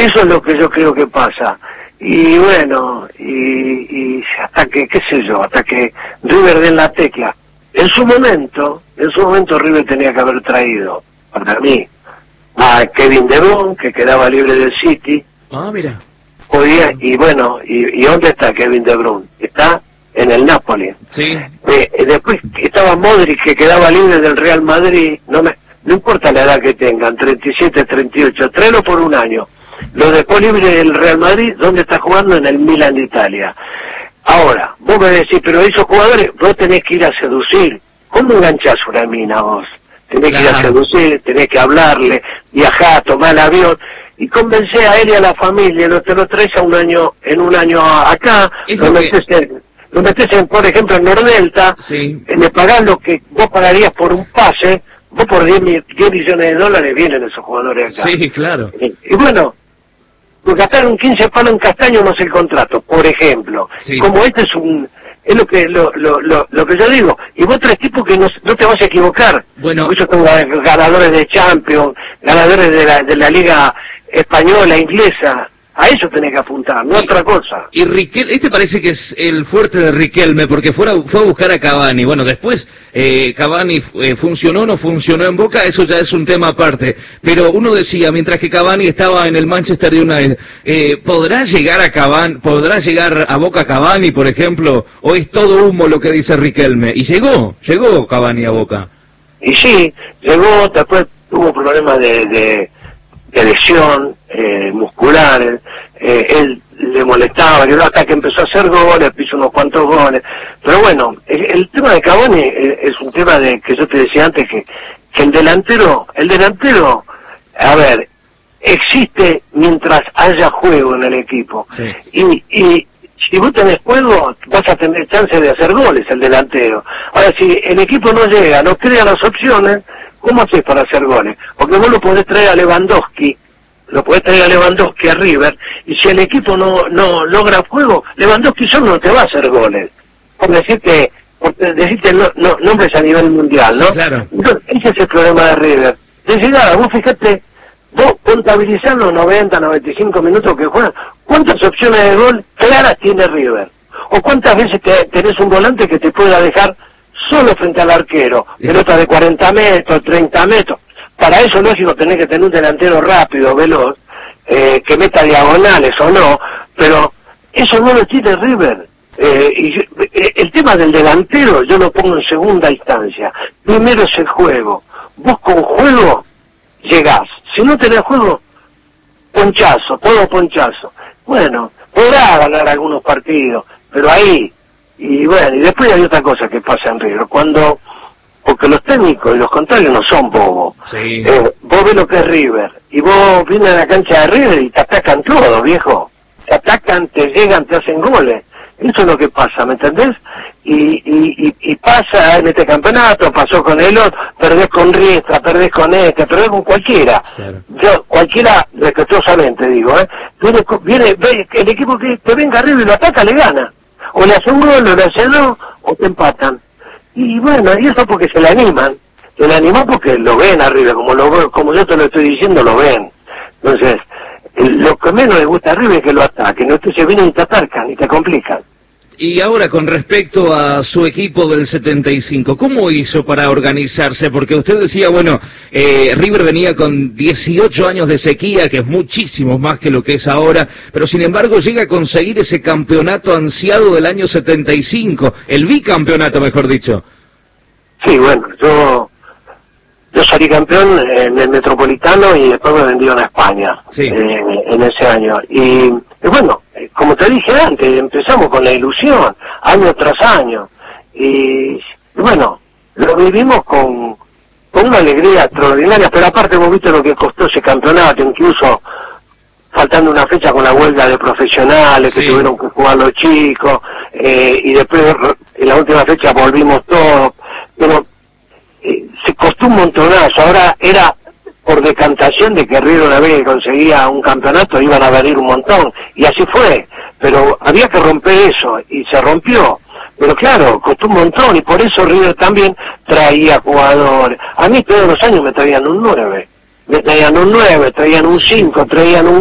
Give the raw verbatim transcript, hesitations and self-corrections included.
eso es lo que yo creo que pasa. Y bueno, y, y hasta que, qué sé yo, hasta que River dé en la tecla. En su momento, en su momento River tenía que haber traído, para mí, a Kevin De Bruyne, que quedaba libre del City. Ah, mira. Podía, y bueno, y, ¿y dónde está Kevin De Bruyne? Está en el Napoli. Sí. Eh, después estaba Modric, que quedaba libre del Real Madrid. No me, no importa la edad que tengan, treinta y siete, treinta y ocho, tráelo por un año. Lo dejó libre del Real Madrid, ¿dónde está jugando? En el Milan de Italia. Ahora, vos me decís, pero esos jugadores, vos tenés que ir a seducir. ¿Cómo enganchás una mina vos? Tenés claro. que ir a seducir, tenés que hablarle, viajar, tomar el avión, y convencer a él y a la familia, lo, te lo traes a un año, en un año acá, lo metés, que... en, lo metés en, por ejemplo, en Nordelta, sí. le pagás lo que vos pagarías por un pase, vos por diez millones de dólares vienen esos jugadores acá. Sí, claro. Y, y bueno, pues gastaron quince palos en Castaño más el contrato, por ejemplo. Sí. Como este es un... Es lo que lo, lo, lo, lo que yo digo. Y vos traes tipos que no, no te vas a equivocar. Bueno. Ellos son ganadores de Champions, ganadores de la, de la Liga Española, Inglesa. A eso tenés que apuntar, no a otra cosa. Y Riquelme, este parece que es el fuerte de Riquelme, porque fuera, fue a buscar a Cavani. Bueno, después eh, Cavani eh, funcionó o no funcionó en Boca, eso ya es un tema aparte. Pero uno decía, mientras que Cavani estaba en el Manchester United, eh, ¿podrá llegar a Cavani, podrá llegar a Boca Cavani, por ejemplo? ¿O es todo humo lo que dice Riquelme? Y llegó, llegó Cavani a Boca. Y sí, llegó, después tuvo problemas de... de de lesión eh, muscular, eh, él le molestaba, que hasta que empezó a hacer goles, hizo unos cuantos goles, pero bueno, el, el tema de Cavani es, es un tema de que yo te decía antes, que, que el delantero, el delantero, a ver, existe mientras haya juego en el equipo, sí. y, y si vos tenés juego, vas a tener chance de hacer goles, el delantero. Ahora, si el equipo no llega, no crea las opciones, ¿cómo haces para hacer goles? Porque vos lo podés traer a Lewandowski, lo podés traer a Lewandowski a River, y si el equipo no no logra juego, Lewandowski solo no te va a hacer goles. Por decirte, por decirte no, no, nombres a nivel mundial, ¿no? Sí, claro. Entonces, ese es el problema de River. De llegada, vos fíjate, vos contabilizás los noventa, noventa y cinco minutos que juegan, ¿cuántas opciones de gol claras tiene River? ¿O cuántas veces te, tenés un volante que te pueda dejar solo frente al arquero, pelota de cuarenta metros, treinta metros? Para eso, lógico, tenés que tener un delantero rápido, veloz, eh, que meta diagonales o no, pero eso no lo tiene River. Eh, y eh, el tema del delantero yo lo pongo en segunda instancia. Primero es el juego. Vos con juego llegás. Si no tenés juego, ponchazo, todo ponchazo. Bueno, podrá ganar algunos partidos, pero ahí... Y bueno, y después hay otra cosa que pasa en River, cuando, porque los técnicos y los contrarios no son bobos. Sí. Eh, vos ves lo que es River, y vos vienes a la cancha de River y te atacan todos, viejo. Te atacan, te llegan, te hacen goles. Eso es lo que pasa, ¿me entendés? Y, y, y, y pasa en este campeonato, pasó con el otro, perdés con Riestra, perdés con este, perdés con cualquiera. Claro. Yo, cualquiera, respetuosamente digo, ¿eh? Viene, viene, ve, el equipo que te venga arriba y lo ataca, le gana. O le hace un gol, o le hace dos, o te empatan. Y bueno, y eso porque se le animan. Se le animan porque lo ven arriba, como lo como yo te lo estoy diciendo, lo ven. Entonces, lo que menos les gusta arriba es que lo ataquen. Entonces vienen y te atacan y te complican. Y ahora, con respecto a su equipo del setenta y cinco, ¿cómo hizo para organizarse? Porque usted decía, bueno, eh, River venía con dieciocho años de sequía, que es muchísimo más que lo que es ahora, pero sin embargo llega a conseguir ese campeonato ansiado del año setenta y cinco, el bicampeonato, mejor dicho. Sí, bueno, yo yo salí campeón en el Metropolitano y después me vendieron a España, sí. eh, en ese año. Y, y bueno, como te dije antes, empezamos con la ilusión, año tras año, y, y bueno, lo vivimos con, con una alegría extraordinaria, pero aparte hemos visto lo que costó ese campeonato, incluso faltando una fecha con la huelga de profesionales, sí. que tuvieron que jugar los chicos, eh, y después en la última fecha volvimos todos, pero eh, se costó un montonazo. Ahora era por decantación de que River, una vez que conseguía un campeonato, iban a venir un montón, y así fue, pero había que romper eso, y se rompió, pero claro, costó un montón, y por eso River también traía jugadores. A mí todos los años me traían un nueve, me traían un nueve, traían un cinco, traían un